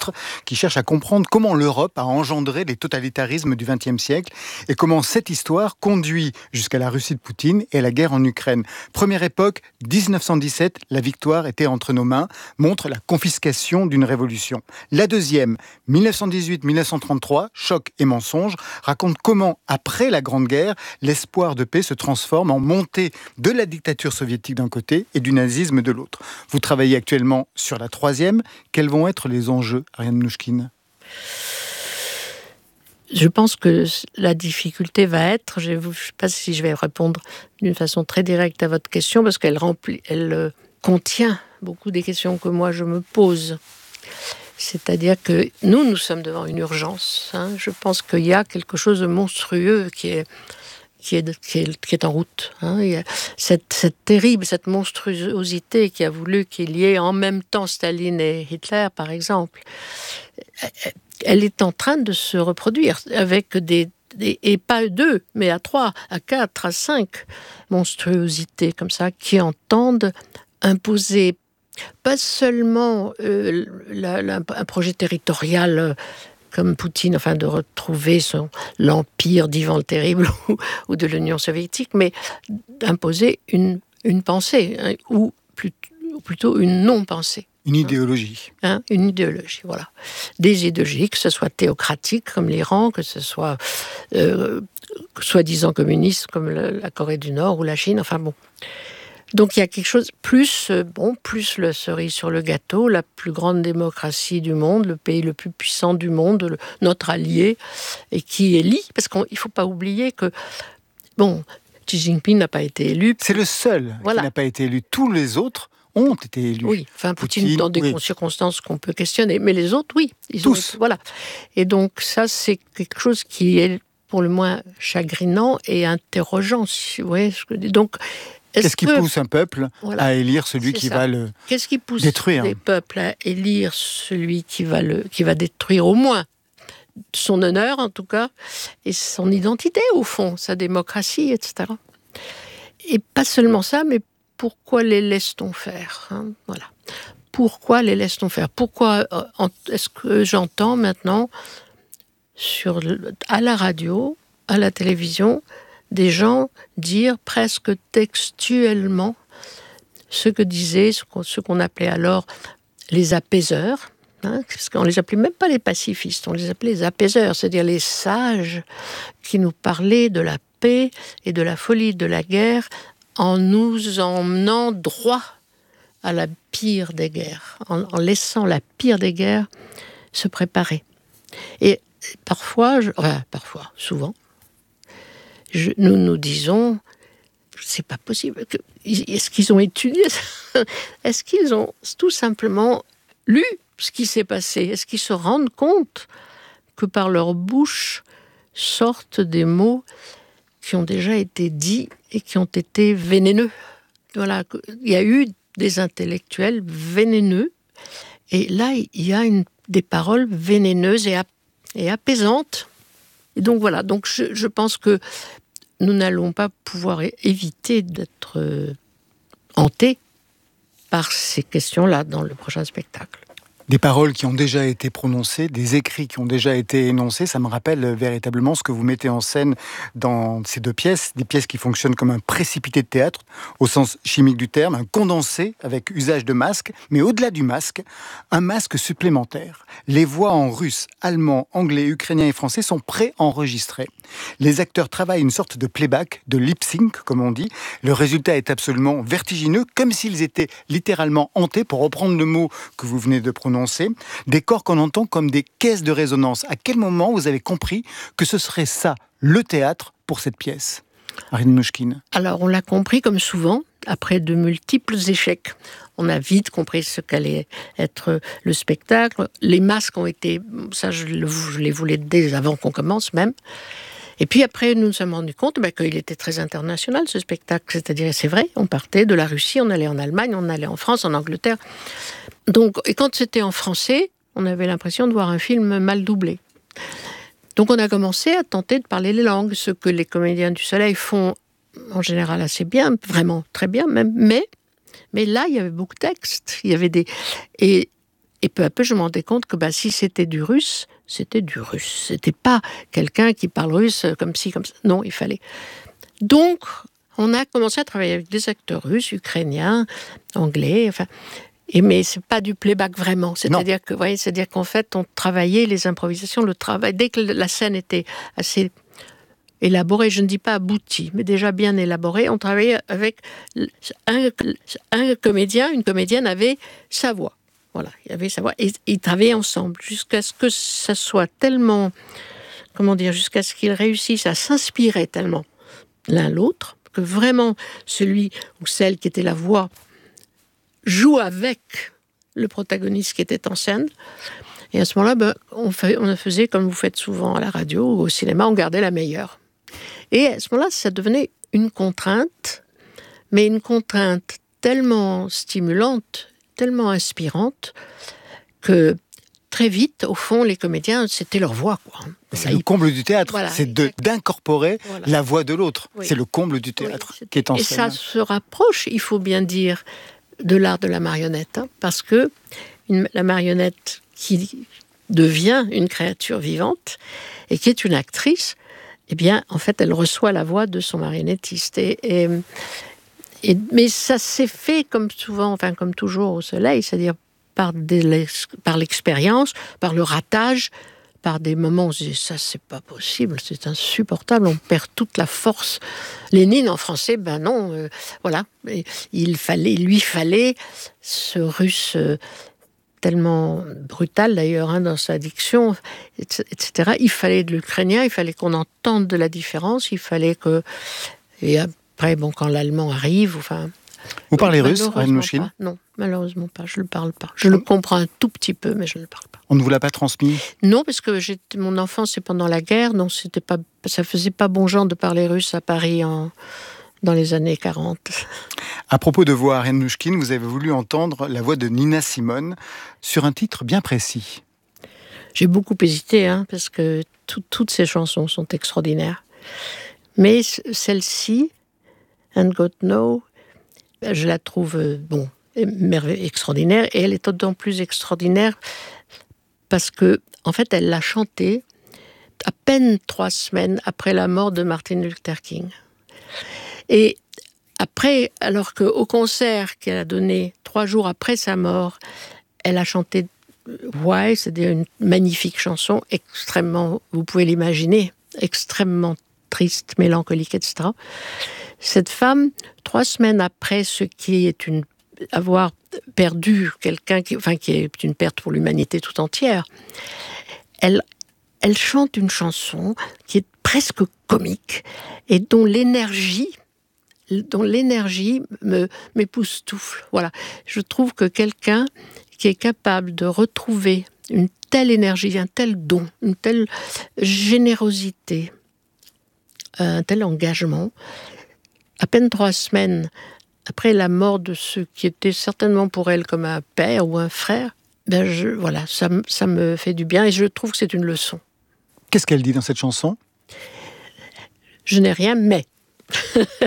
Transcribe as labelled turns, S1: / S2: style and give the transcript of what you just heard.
S1: illustre qui cherche à comprendre comment l'Europe a engendré les totalitarismes du XXe siècle et comment cette histoire conduit jusqu'à la Russie de Poutine et à la guerre en Ukraine. Première époque, 1917, la victoire était entre nos mains, montre la confiscation d'une révolution. La deuxième, 1918-1933, choc et mensonge, raconte comment, après la Grande Guerre, l'espoir de paix se transforme en montée de la dictature soviétique d'un côté et du nazisme de l'autre. Vous travaillez actuellement sur la troisième. Quels vont être les enjeux, Ariane Mnouchkine ?
S2: Je pense que la difficulté va être, je ne sais pas si je vais répondre d'une façon très directe à votre question, parce qu'elle contient beaucoup des questions que moi je me pose. C'est-à-dire que nous sommes devant une urgence. Je pense qu'il y a quelque chose de monstrueux qui est en route. Il y a cette terrible, cette monstruosité qui a voulu qu'il y ait en même temps Staline et Hitler, par exemple. Elle est en train de se reproduire avec et pas 2, mais à 3, à 4, à 5 monstruosités comme ça qui entendent imposer pas seulement un projet territorial comme Poutine, enfin de retrouver l'empire d'Ivan le Terrible ou de l'Union soviétique, mais d'imposer une pensée, ou plutôt une non-pensée.
S1: Une idéologie.
S2: Une idéologie, voilà. Des idéologies, que ce soit théocratique comme l'Iran, que ce soit soi-disant communiste comme la Corée du Nord ou la Chine, enfin bon. Donc il y a quelque chose, plus le cerise sur le gâteau, la plus grande démocratie du monde, le pays le plus puissant du monde, notre allié, et qui élit, parce qu'il ne faut pas oublier que, Xi Jinping n'a pas été élu.
S1: C'est le seul qui n'a pas été élu. Tous les autres ont été élus.
S2: Oui, Poutine dans des circonstances qu'on peut questionner, mais les autres, oui. Tous. Voilà. Et donc ça, c'est quelque chose qui est pour le moins chagrinant et interrogeant. Vous voyez ce que je dis. Donc,
S1: qu'est-ce qui pousse un peuple à élire celui qui va le détruire ?
S2: Qu'est-ce qui pousse les peuples à élire celui qui va détruire au moins son honneur, en tout cas, et son identité, au fond, sa démocratie, etc. Et pas seulement ça, mais pourquoi les laisse-t-on faire ? Voilà. Pourquoi les laisse-t-on faire ? Pourquoi est-ce que j'entends maintenant, à la radio, à la télévision, des gens dire presque textuellement ce que disaient, ce qu'on appelait alors les apaiseurs, parce qu'on les appelait même pas les pacifistes, on les appelait les apaiseurs, c'est-à-dire les sages qui nous parlaient de la paix et de la folie de la guerre en nous emmenant droit à la pire des guerres, en laissant la pire des guerres se préparer. Et souvent, nous disons, c'est pas possible. Est-ce qu'ils ont étudié ça ? Est-ce qu'ils ont tout simplement lu ce qui s'est passé ? Est-ce qu'ils se rendent compte que par leur bouche sortent des mots qui ont déjà été dits et qui ont été vénéneux ? Voilà, il y a eu des intellectuels vénéneux, et là, il y a des paroles vénéneuses et apaisantes. Et donc voilà, je pense que nous n'allons pas pouvoir éviter d'être hantés par ces questions-là dans le prochain spectacle.
S1: Des paroles qui ont déjà été prononcées, des écrits qui ont déjà été énoncés, ça me rappelle véritablement ce que vous mettez en scène dans ces deux pièces, des pièces qui fonctionnent comme un précipité de théâtre, au sens chimique du terme, un condensé avec usage de masque, mais au-delà du masque, un masque supplémentaire. Les voix en russe, allemand, anglais, ukrainien et français sont préenregistrées. Les acteurs travaillent une sorte de playback, de lip-sync, comme on dit. Le résultat est absolument vertigineux, comme s'ils étaient littéralement hantés, pour reprendre le mot que vous venez de prononcer, des corps qu'on entend comme des caisses de résonance. À quel moment vous avez compris que ce serait ça, le théâtre, pour cette pièce, Ariane Mnouchkine ?
S2: Alors, on l'a compris comme souvent, après de multiples échecs. On a vite compris ce qu'allait être le spectacle. Les masques ont été... Ça, je les voulais dès avant qu'on commence même. Et puis après, nous nous sommes rendus compte qu'il était très international, ce spectacle. C'est-à-dire, c'est vrai, on partait de la Russie, on allait en Allemagne, on allait en France, en Angleterre. Donc, et quand c'était en français, on avait l'impression de voir un film mal doublé. Donc on a commencé à tenter de parler les langues, ce que les comédiens du Soleil font en général assez bien, vraiment très bien même. Mais là, il y avait beaucoup de textes. Il y avait et Et peu à peu, je me rendais compte que si c'était du russe, c'était du russe. C'était pas quelqu'un qui parle russe comme ci, comme ça. Non, il fallait. Donc, on a commencé à travailler avec des acteurs russes, ukrainiens, anglais, mais c'est pas du playback vraiment. C'est-à-dire qu'en fait, on travaillait les improvisations, le travail. Dès que la scène était assez élaborée, je ne dis pas aboutie, mais déjà bien élaborée, on travaillait avec un comédien, une comédienne avait sa voix. Voilà, il y avait sa voix. Et ils travaillaient ensemble jusqu'à ce que ça soit tellement, jusqu'à ce qu'ils réussissent à s'inspirer tellement l'un l'autre, que vraiment celui ou celle qui était la voix joue avec le protagoniste qui était en scène. Et à ce moment-là, on faisait comme vous faites souvent à la radio ou au cinéma, on gardait la meilleure. Et à ce moment-là, ça devenait une contrainte, mais une contrainte tellement stimulante, tellement inspirante, que très vite, au fond, les comédiens, c'était leur voix, quoi.
S1: C'est le comble du théâtre, c'est d'incorporer la voix de l'autre. Oui. C'est le comble du théâtre qui est en scène.
S2: Et ça se rapproche, il faut bien dire, de l'art de la marionnette, parce que la marionnette qui devient une créature vivante et qui est une actrice, eh bien, en fait, elle reçoit la voix de son marionnettiste. Mais ça s'est fait comme souvent, comme toujours au Soleil, c'est-à-dire par l'expérience, par le ratage, par des moments où on se dit ça c'est pas possible, c'est insupportable, on perd toute la force. Lénine en français, non, voilà, il lui fallait ce russe tellement brutal d'ailleurs dans sa diction, etc. Il fallait de l'ukrainien, il fallait qu'on entende de la différence, il fallait que... Et après, quand l'allemand arrive,
S1: Vous parlez russe, Reine Mnouchkine ?
S2: Non, malheureusement pas, je ne le parle pas. Je le comprends un tout petit peu, mais je ne le parle pas.
S1: On ne vous l'a pas transmis ?
S2: Non, parce que mon enfance, c'est pendant la guerre, donc ça faisait pas bon genre de parler russe à Paris dans les années 40.
S1: À propos de voix, Reine Mnouchkine, vous avez voulu entendre la voix de Nina Simone sur un titre bien précis.
S2: J'ai beaucoup hésité, parce que toutes ces chansons sont extraordinaires. Mais celle-ci, And God Know, je la trouve extraordinaire, et elle est d'autant plus extraordinaire parce que, en fait, elle l'a chantée à peine 3 semaines après la mort de Martin Luther King. Et après, alors qu'au concert qu'elle a donné 3 jours après sa mort, elle a chanté Why, c'est-à-dire une magnifique chanson, extrêmement, vous pouvez l'imaginer, extrêmement triste, mélancolique, etc. Cette femme, 3 semaines après ce qui est avoir perdu quelqu'un qui est une perte pour l'humanité tout entière, elle chante une chanson qui est presque comique et dont l'énergie m'époustoufle. Voilà. Je trouve que quelqu'un qui est capable de retrouver une telle énergie, un tel don, une telle générosité, un tel engagement, à peine 3 semaines après la mort de ce qui était certainement pour elle comme un père ou un frère, ça me fait du bien et je trouve que c'est une leçon.
S1: Qu'est-ce qu'elle dit dans cette chanson ?
S2: Je n'ai rien, mais...